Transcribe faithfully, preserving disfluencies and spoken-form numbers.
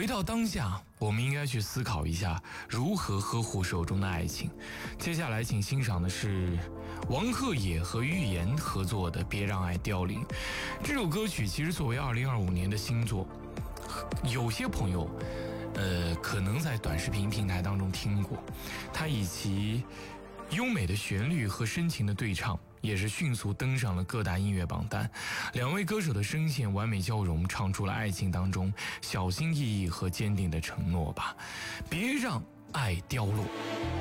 回到当下，我们应该去思考一下如何呵护手中的爱情。接下来请欣赏的是王鹤野和预言合作的《别让爱凋零》。这首歌曲其实作为二零二五年的新作，有些朋友呃，可能在短视频平台当中听过，它以其优美的旋律和深情的对唱，也是迅速登上了各大音乐榜单。两位歌手的声线完美交融，唱出了爱情当中小心翼翼和坚定的承诺吧。别让爱凋落。